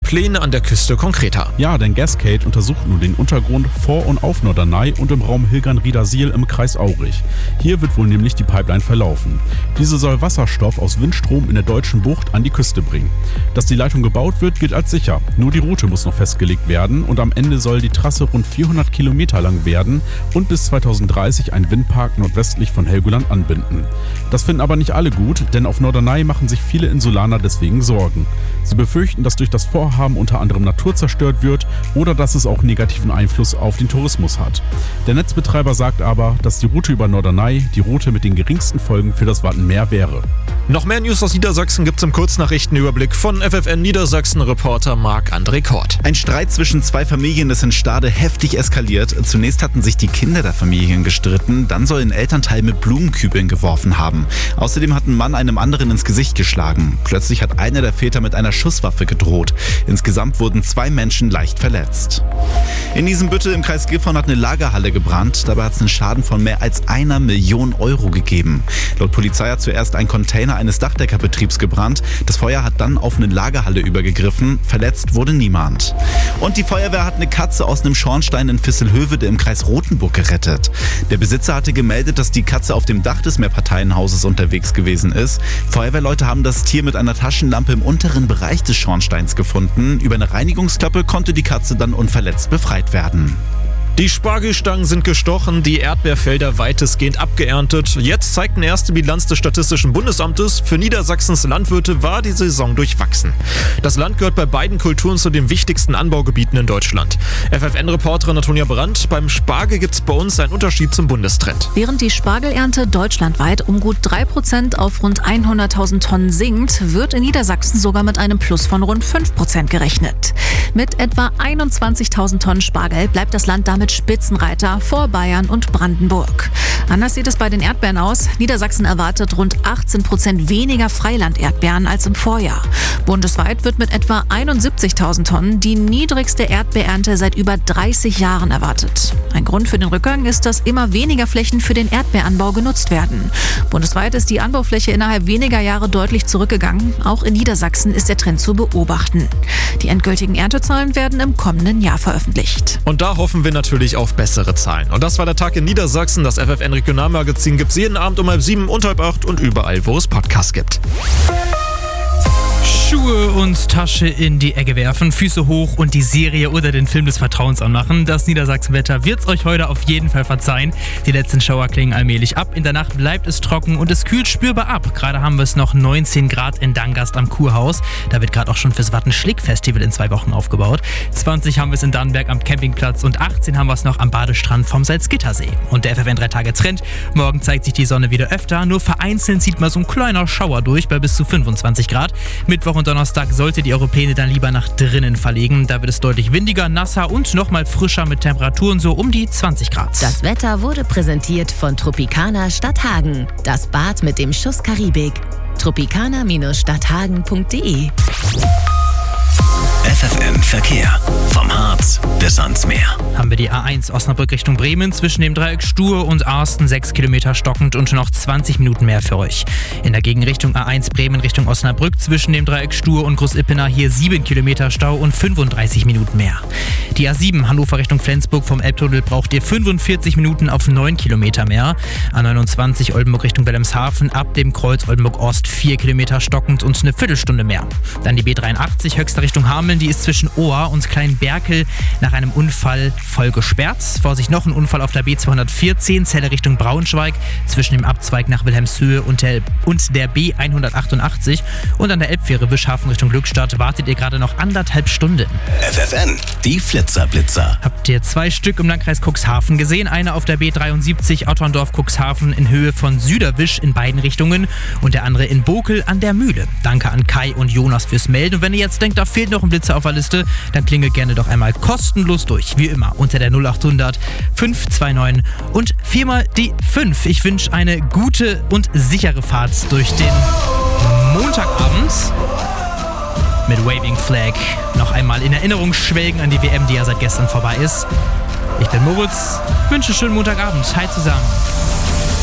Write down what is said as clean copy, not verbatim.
Pläne an der Küste konkreter. Ja, denn Gascade untersucht nun den Untergrund vor und auf Norderney und im Raum Hilgern-Riedersiel im Kreis Aurich. Hier wird wohl nämlich die Pipeline verlaufen. Diese soll Wasserstoff aus Windstrom in der deutschen Bucht an die Küste bringen. Dass die Leitung gebaut wird, gilt als sicher. Nur die Route muss noch festgelegt werden und am Ende soll die Trasse rund 400 Kilometer lang werden und bis 2030 einen Windpark nordwestlich von Helgoland anbinden. Das finden aber nicht alle gut, denn auf Norderney machen sich viele Insulaner deswegen Sorgen. Sie befürchten, dass durch das Vorhaben unter anderem Natur zerstört wird oder dass es auch negativen Einfluss auf den Tourismus hat. Der Netzbetreiber sagt aber, dass die Route über Norderney die Route mit den geringsten Folgen für das Wattenmeer wäre. Noch mehr News aus Niedersachsen gibt's im Kurznachrichtenüberblick von FFN Niedersachsen-Reporter Marc-André Kort. Ein Streit zwischen zwei Familien ist in Stade heftig eskaliert. Zunächst hatten sich die Kinder der Familien gestritten, dann soll ein Elternteil mit Blumenkübeln geworfen haben. Außerdem hat ein Mann einem anderen ins Gesicht geschlagen. Plötzlich hat einer der Väter mit einer Schusswaffe gedroht. Insgesamt wurden 2 Menschen leicht verletzt. In Isenbüttel im Kreis Gifhorn hat eine Lagerhalle gebrannt. Dabei hat es einen Schaden von mehr als 1 Million Euro gegeben. Laut Polizei hat zuerst ein Container eines Dachdeckerbetriebs gebrannt. Das Feuer hat dann auf eine Lagerhalle übergegriffen. Verletzt wurde niemand. Und die Feuerwehr hat eine Katze aus einem Schornstein in Visselhövede im Kreis Rothenburg gerettet. Der Besitzer hatte gemeldet, dass die Katze auf dem Dach des Mehrparteienhauses unterwegs gewesen ist. Feuerwehrleute haben das Tier mit einer Taschenlampe im unteren Bereich des Schornsteins gefunden. Über eine Reinigungsklappe konnte die Katze dann unverletzt befreit werden. Die Spargelstangen sind gestochen, die Erdbeerfelder weitestgehend abgeerntet. Jetzt zeigt eine erste Bilanz des Statistischen Bundesamtes. Für Niedersachsens Landwirte war die Saison durchwachsen. Das Land gehört bei beiden Kulturen zu den wichtigsten Anbaugebieten in Deutschland. FFN-Reporterin Antonia Brandt, beim Spargel gibt es bei uns einen Unterschied zum Bundestrend. Während die Spargelernte deutschlandweit um gut 3% auf rund 100.000 Tonnen sinkt, wird in Niedersachsen sogar mit einem Plus von rund 5% gerechnet. Mit etwa 21.000 Tonnen Spargel bleibt das Land damit Spitzenreiter vor Bayern und Brandenburg. Anders sieht es bei den Erdbeeren aus. Niedersachsen erwartet rund 18% weniger Freiland-Erdbeeren als im Vorjahr. Bundesweit wird mit etwa 71.000 Tonnen die niedrigste Erdbeerernte seit über 30 Jahren erwartet. Ein Grund für den Rückgang ist, dass immer weniger Flächen für den Erdbeeranbau genutzt werden. Bundesweit ist die Anbaufläche innerhalb weniger Jahre deutlich zurückgegangen. Auch in Niedersachsen ist der Trend zu beobachten. Die endgültigen Erntezahlen werden im kommenden Jahr veröffentlicht. Und da hoffen wir natürlich auf bessere Zahlen. Und das war der Tag in Niedersachsen. Das FFN Regionalmagazin gibt es jeden Abend um 7:30 und 7:30 und überall, wo es Podcasts gibt. Schuhe und Tasche in die Ecke werfen, Füße hoch und die Serie oder den Film des Vertrauens anmachen. Das Niedersachsen-Wetter wird's euch heute auf jeden Fall verzeihen. Die letzten Schauer klingen allmählich ab. In der Nacht bleibt es trocken und es kühlt spürbar ab. Gerade haben wir es noch 19 Grad in Dangast am Kurhaus. Da wird gerade auch schon fürs Watten-Schlick-Festival in 2 Wochen aufgebaut. 20 haben wir es in Dannenberg am Campingplatz und 18 haben wir es noch am Badestrand vom Salzgittersee. Und der FFN 3-Tage-Trend. Morgen zeigt sich die Sonne wieder öfter. Nur vereinzelt zieht mal so ein kleiner Schauer durch bei bis zu 25 Grad. Mittwoch und Donnerstag sollte die Europäer dann lieber nach drinnen verlegen. Da wird es deutlich windiger, nasser und nochmal frischer mit Temperaturen so um die 20 Grad. Das Wetter wurde präsentiert von Tropicana Stadthagen. Das Bad mit dem Schuss Karibik. tropicana-stadthagen.de FFN Verkehr. Vom Harz bis ans Meer. Haben wir die A1 Osnabrück Richtung Bremen zwischen dem Dreieck Stur und Arsten 6 Kilometer stockend und noch 20 Minuten mehr für euch. In der Gegenrichtung A1 Bremen Richtung Osnabrück zwischen dem Dreieck Stur und Großippener hier 7 Kilometer Stau und 35 Minuten mehr. Die A7 Hannover Richtung Flensburg vom Elbtunnel braucht ihr 45 Minuten auf 9 Kilometer mehr. A29 Oldenburg Richtung Wilhelmshaven ab dem Kreuz Oldenburg Ost 4 Kilometer stockend und eine Viertelstunde mehr. Dann die B83 Höchster Richtung Hameln, die ist zwischen Ohr und Kleinberkel nach einem Unfall voll gesperrt. Vorsicht, noch ein Unfall auf der B214 Celle Richtung Braunschweig zwischen dem Abzweig nach Wilhelmshöhe und der B188 und an der Elbfähre Wischhafen Richtung Glückstadt wartet ihr gerade noch 1,5 Stunden. FFN, die Flitzerblitzer. Habt ihr 2 Stück im Landkreis Cuxhaven gesehen? Einer auf der B73 Otterndorf-Cuxhaven in Höhe von Süderwisch in beiden Richtungen und der andere in Bokel an der Mühle. Danke an Kai und Jonas fürs Melden. Und wenn ihr jetzt denkt, da fehlt noch ein Blitzer auf der Liste, dann klingelt gerne doch einmal kostenlos durch. Wie immer unter der 0800 529 und 4 die 5. Ich wünsche eine gute und sichere Fahrt durch den Montagabend mit Waving Flag. Noch einmal in Erinnerung schwelgen an die WM, die ja seit gestern vorbei ist. Ich bin Moritz, wünsche schönen Montagabend. Hi zusammen.